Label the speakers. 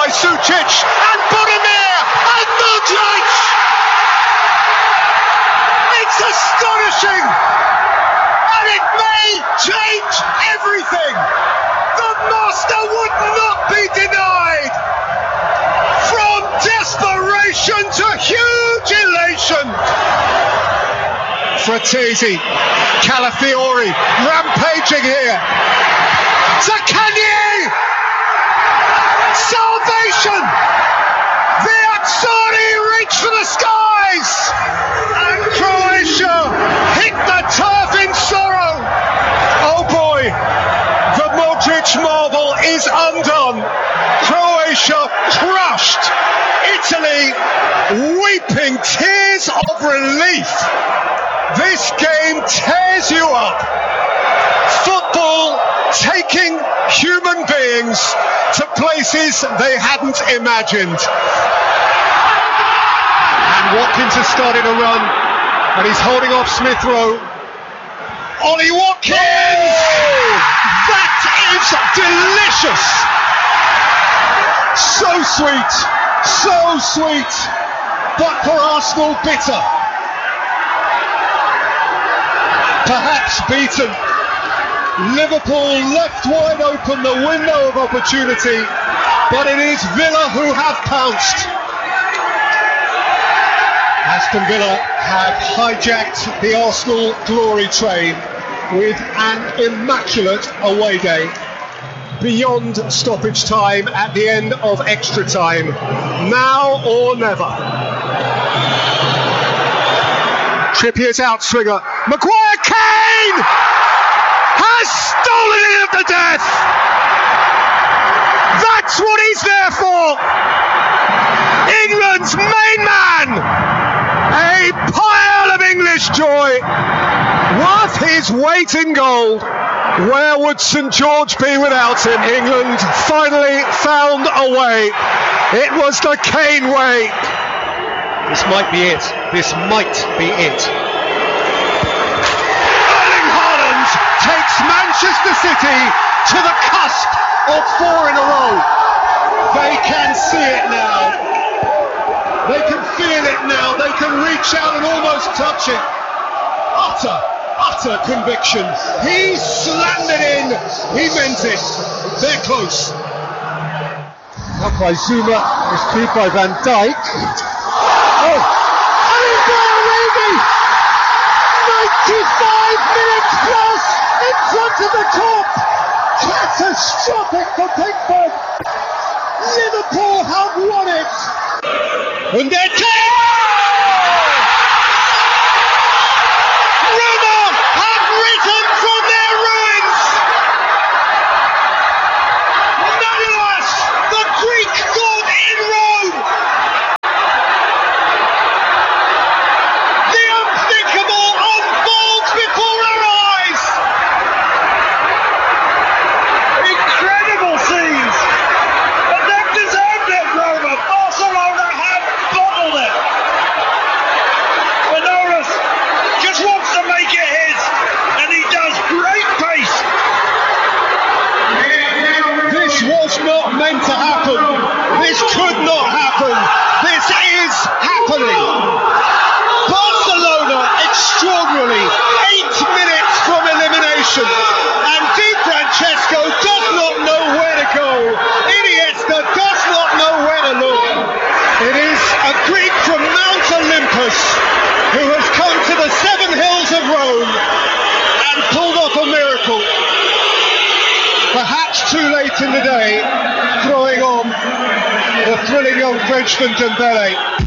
Speaker 1: by Sucic and Budimir and Modric. It's astonishing, and it may change everything. The master would not be denied. From desperation to huge elation. Frattesi, Calafiori, rampaging here. Zaccagni! Salvation! The Azzurri reach for the skies! And Croatia hit the turf in sorrow! Oh boy, the Modric marble is undone. Croatia crushed. Italy weeping tears of relief. This game tears you up. Football taking human beings to places they hadn't imagined. And Watkins has started a run, and he's holding off Smith Rowe. Ollie Watkins! Oh! That is delicious! So sweet, but for Arsenal bitter. Perhaps beaten. Liverpool left wide open the window of opportunity, but it is Villa who have pounced. Aston Villa have hijacked the Arsenal glory train with an immaculate away day. Beyond stoppage time at the end of extra time. Now or never. Trippier's outswinger. Maguire, Kane! Has stolen it at the death! That's what he's there for! England's main man! A pile of English joy! Worth his weight in gold! Where would St George be without him? England finally found a way. It was the Kane way. This might be it. This might be it. Erling Haaland takes Manchester City to the cusp of 4 in a row. They can see it now. They can feel it now. They can reach out and almost touch it. Utter conviction. He slammed it in. He meant it. They're close. Up by Zuma. It's cleared by Van Dijk. Oh! Origi! 95 minutes plus in front of the top. Catastrophic for Pickford. Liverpool have won it. And they're meant to happen. This could not happen. This is happening. Barcelona extraordinarily 8 minutes from elimination, and Di Francesco does not know where to go. Iniesta does not know where to look. It is a Greek from Mount Olympus who has come to the 7 hills of Rome and pulled off a miracle. Perhaps too late in the day, throwing on the thrilling young Frenchman Dembele.